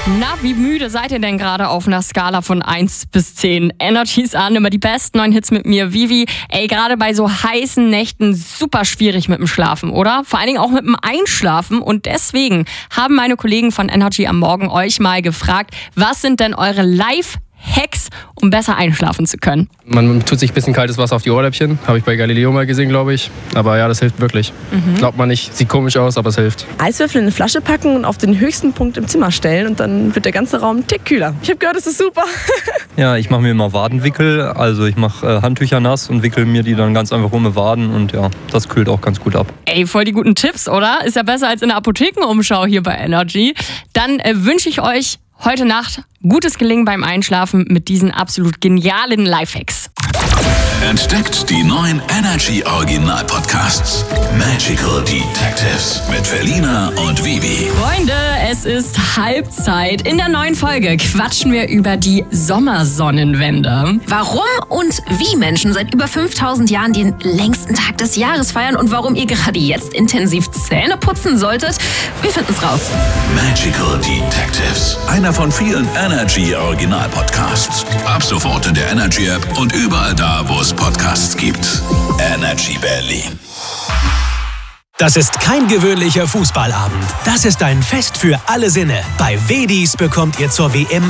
Na, wie müde seid ihr denn gerade auf einer Skala von 1 bis 10? Energy's an, immer die besten 9 Hits mit mir. Vivi, ey, gerade bei so heißen Nächten super schwierig mit dem Schlafen, oder? Vor allen Dingen auch mit dem Einschlafen. Und deswegen haben meine Kollegen von Energy am Morgen euch mal gefragt, was sind denn eure Live-Hacks, um besser einschlafen zu können? Man tut sich ein bisschen kaltes Wasser auf die Ohrläppchen. Habe ich bei Galileo mal gesehen, glaube ich. Aber ja, das hilft wirklich. Glaubt man nicht, sieht komisch aus, aber es hilft. Eiswürfel in eine Flasche packen und auf den höchsten Punkt im Zimmer stellen und dann wird der ganze Raum einen Tick kühler. Ich habe gehört, das ist super. Ja, ich mache mir immer Wadenwickel. Also ich mache Handtücher nass und wickel mir die dann ganz einfach um die Waden. Und ja, das kühlt auch ganz gut ab. Ey, voll die guten Tipps, oder? Ist ja besser als in der Apothekenumschau hier bei Energy. Dann wünsche ich euch heute Nacht gutes Gelingen beim Einschlafen mit diesen absolut genialen Lifehacks. Entdeckt die neuen Energy Original Podcasts. Magical Detectives mit Felina und Vivi. Freunde, es ist Halbzeit. In der neuen Folge quatschen wir über die Sommersonnenwende. Warum und wie Menschen seit über 5000 Jahren den längsten Tag des Jahres feiern und warum ihr gerade jetzt intensiv Zähne putzen solltet, wir finden es raus. Magical Detectives. Einer von vielen Energy Original Podcasts. Ab sofort in der Energy App und überall da, wo es Podcasts gibt. Energy Berlin. Das ist kein gewöhnlicher Fußballabend. Das ist ein Fest für alle Sinne. Bei Wedis bekommt ihr zur WM